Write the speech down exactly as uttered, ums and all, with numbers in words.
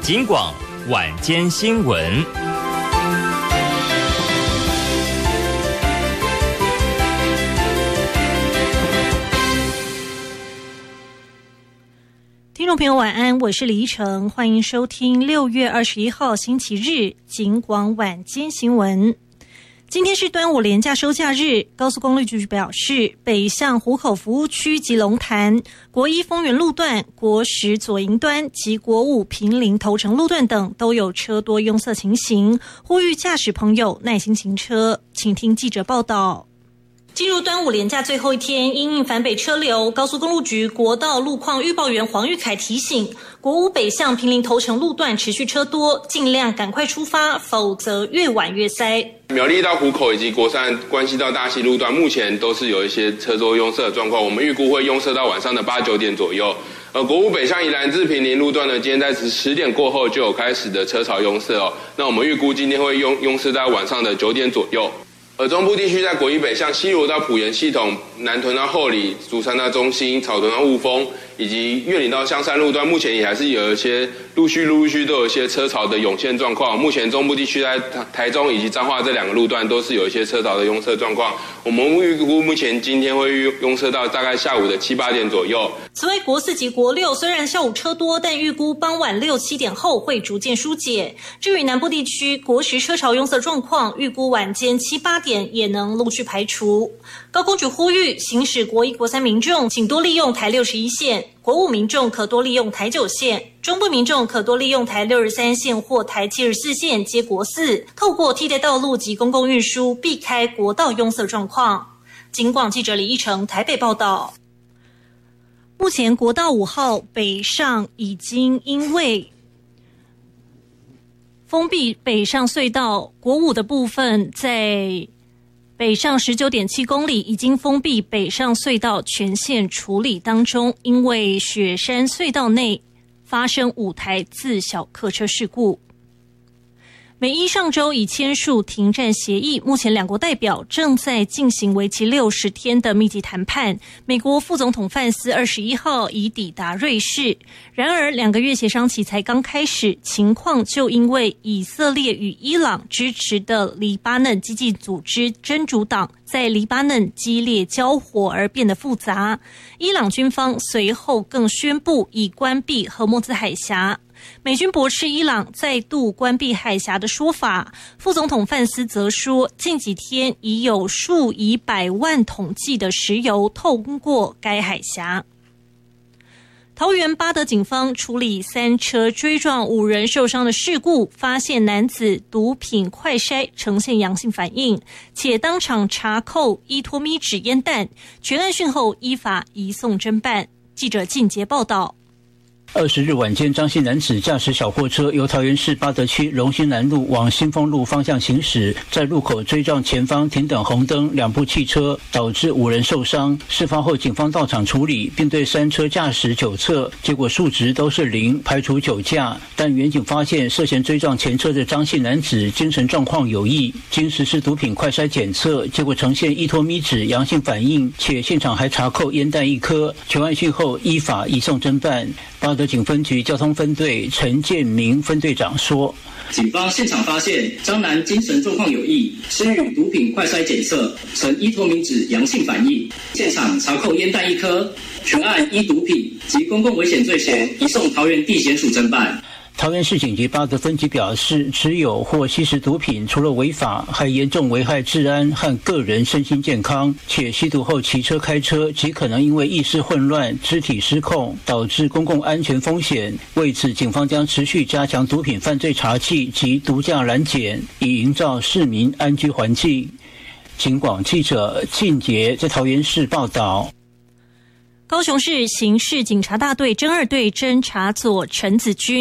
警广晚间新闻。 听众朋友晚安，我是李依晨，欢迎收听六月二十一号星期日警广晚间新闻。今天是端午连假收假日，高速公路局表示，北向湖口服务区及龙潭、国一丰原路段、国十左营端及国五平林头城路段等都有车多拥塞情形，呼吁驾驶朋友耐心行车。请听记者报道。进入端午连假最后一天，因应返北车流，高速公路局国道路况预报员黄玉凯提醒，国五北向平林头城路段持续车多，尽量赶快出发，否则越晚越塞。 苗栗到湖口以及国三关系到大溪路段，目前都是有一些车多拥塞的状况，我们预估会拥塞到晚上的八九点左右。呃，国五北向宜兰至平林路段呢，今天在十点过后就有开始的车潮拥塞哦。那我们预估今天会拥拥塞到晚上的九点左右。而中部地区在国一北向西螺到埔盐系统、南屯到后里、竹山到中心、草屯到雾峰，以及越岭到香山路段，目前也还是有一些陆续陆续都有一些车潮的涌现状况。目前中部地区在台中以及彰化这两个路段都是有一些车潮的拥塞状况。我们预估目前今天会拥塞到大概下午的七八点左右。 此外，国四及国六虽然下午车多，但预估傍晚六七点后会逐渐疏解。至于南部地区，国十车潮拥塞状况，预估晚间七八点也能陆续排除。高公局呼吁行驶国一、国三民众，请多利用台六十一线；国五民众可多利用台九线；中部民众可多利用台六十三线或台七十四线接国四，透过替代道路及公共运输，避开国道拥塞状况。警广记者李义成台北报道。目前国道五号北上已经因为封闭北上隧道，国五的部分在北上 十九点七公里已经封闭北上隧道全线处理当中，因为雪山隧道内发生五台自小客车事故。美伊上周已签署停战协议，目前两国代表正在进行为期六十天的密集谈判。美国副总统范斯二十一号已抵达瑞士，然而两个月协商期才刚开始，情况就因为以色列与伊朗支持的黎巴嫩激进组织真主党在黎巴嫩激烈交火而变得复杂。伊朗军方随后更宣布已关闭荷默兹海峡。美军驳斥伊朗再度关闭海峡的说法，副总统范斯则说，近几天已有数以百万桶计的石油通过该海峡。桃园八德警方处理三车追撞五人受伤的事故，发现男子毒品快筛呈现阳性反应，且当场查扣依托咪纸烟弹，全案讯后依法移送侦办。记者靳杰报道。 二十日晚间，张姓男子驾驶小货车由桃园市八德区荣兴南路往新丰路方向行驶，在路口追撞前方停等红灯两部汽车，导致五人受伤。事发后，警方到场处理，并对三车驾驶酒测，结果数值都是零，排除酒驾。但远警发现涉嫌追撞前车的张姓男子精神状况有异，经实施毒品快筛检测，结果呈现依托咪酯阳性反应，且现场还查扣烟弹一颗。全案讯后依法移送侦办。八德警分局交通分队陈建明分队长说， 警方现场发现张男精神状况有异，施予毒品快筛检测呈依托咪酯阳性反应，现场查扣烟弹一颗，全案依毒品及公共危险罪嫌移送桃园地检署侦办。 桃园市警局八德分局表示，持有或吸食毒品除了违法，还严重危害治安和个人身心健康，且吸毒后骑车开车极可能因为意识混乱、肢体失控，导致公共安全风险。为此，警方将持续加强毒品犯罪查缉及毒驾拦检，以营造市民安居环境。警广记者靳杰在桃园市报道。 高雄市刑事警察大队侦二队侦查佐陈子君